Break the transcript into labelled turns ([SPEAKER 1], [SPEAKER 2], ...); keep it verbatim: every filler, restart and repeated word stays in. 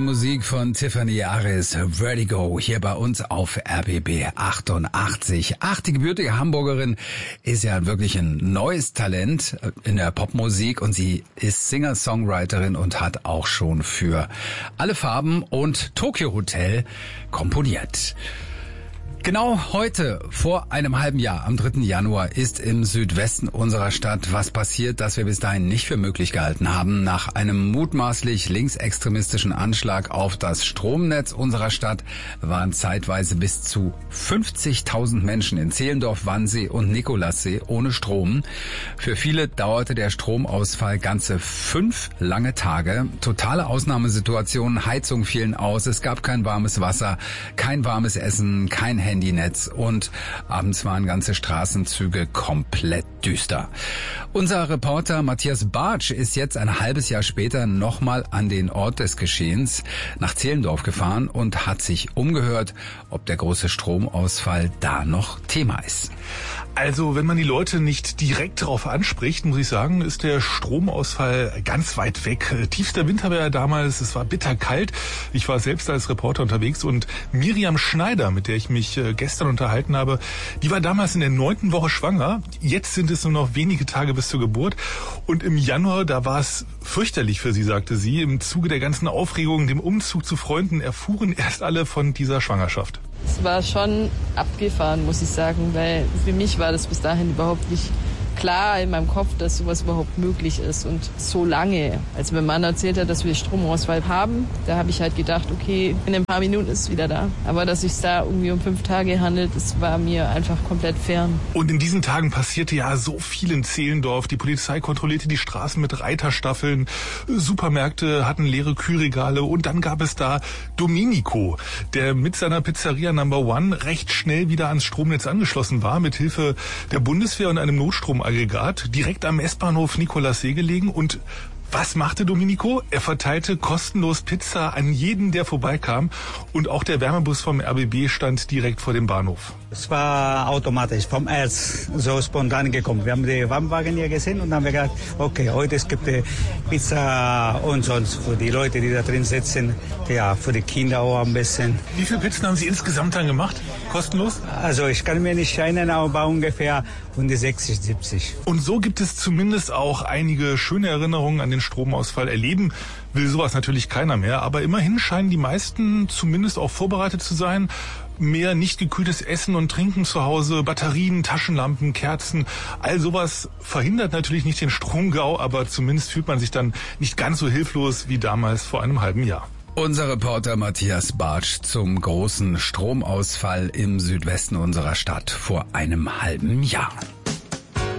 [SPEAKER 1] Musik von Tiffany Aris, Vertigo, hier bei uns auf R B B achtundachtzig. Ach, die gebürtige Hamburgerin ist ja wirklich ein neues Talent in der Popmusik und sie ist Singer-Songwriterin und hat auch schon für Alle Farben und Tokyo Hotel komponiert. Genau heute, vor einem halben Jahr, am dritten Januar, ist im Südwesten unserer Stadt was passiert, das wir bis dahin nicht für möglich gehalten haben. Nach einem mutmaßlich linksextremistischen Anschlag auf das Stromnetz unserer Stadt waren zeitweise bis zu fünfzigtausend Menschen in Zehlendorf, Wannsee und Nikolassee ohne Strom. Für viele dauerte der Stromausfall ganze fünf lange Tage. Totale Ausnahmesituation, Heizungen fielen aus, es gab kein warmes Wasser, kein warmes Essen, kein Handynetz und abends waren ganze Straßenzüge komplett düster. Unser Reporter Matthias Bartsch ist jetzt ein halbes Jahr später nochmal an den Ort des Geschehens nach Zehlendorf gefahren und hat sich umgehört, ob der große Stromausfall da noch Thema ist.
[SPEAKER 2] Also, wenn man die Leute nicht direkt darauf anspricht, muss ich sagen, ist der Stromausfall ganz weit weg. Tiefster Winter war ja damals, es war bitterkalt. Ich war selbst als Reporter unterwegs und Miriam Schneider, mit der ich mich gestern unterhalten habe, die war damals in der neunten Woche schwanger. Jetzt sind es nur noch wenige Tage bis zur Geburt. Und im Januar, da war es fürchterlich für sie, sagte sie. Im Zuge der ganzen Aufregung, dem Umzug zu Freunden, erfuhren erst alle von dieser Schwangerschaft.
[SPEAKER 3] Es war schon abgefahren, muss ich sagen, weil für mich war das bis dahin überhaupt nicht klar in meinem Kopf, dass sowas überhaupt möglich ist und so lange. Als mein Mann erzählt hat, dass wir Stromausfall haben, da habe ich halt gedacht, okay, in ein paar Minuten ist es wieder da. Aber dass es da irgendwie um fünf Tage handelt, das war mir einfach komplett fern.
[SPEAKER 2] Und in diesen Tagen passierte ja so viel in Zehlendorf. Die Polizei kontrollierte die Straßen mit Reiterstaffeln, Supermärkte hatten leere Kühlregale und dann gab es da Domenico, der mit seiner Pizzeria Number One recht schnell wieder ans Stromnetz angeschlossen war, mit Hilfe der Bundeswehr und einem Notstrom Aggregat, direkt am S-Bahnhof Nikolassee gelegen. Und was machte Domenico? Er verteilte kostenlos Pizza an jeden, der vorbeikam. Und auch der Wärmebus vom R B B stand direkt vor dem Bahnhof.
[SPEAKER 4] Es war automatisch vom Erz so spontan gekommen. Wir haben die Warmwagen hier gesehen und haben wir gedacht, okay, heute es gibt Pizza und sonst für die Leute, die da drin sitzen, ja, für die Kinder auch ein bisschen.
[SPEAKER 2] Wie viele Pizzen haben Sie insgesamt dann gemacht? Kostenlos?
[SPEAKER 4] Also ich kann mir nicht scheinen, aber ungefähr um die sechzig, siebzig.
[SPEAKER 2] Und so gibt es zumindest auch einige schöne Erinnerungen an den Stromausfall. Erleben will sowas natürlich keiner mehr, aber immerhin scheinen die meisten zumindest auch vorbereitet zu sein. Mehr nicht gekühltes Essen und Trinken zu Hause, Batterien, Taschenlampen, Kerzen, all sowas verhindert natürlich nicht den Stromgau, aber zumindest fühlt man sich dann nicht ganz so hilflos wie damals vor einem halben Jahr.
[SPEAKER 1] Unser Reporter Matthias Bartsch zum großen Stromausfall im Südwesten unserer Stadt vor einem halben Jahr.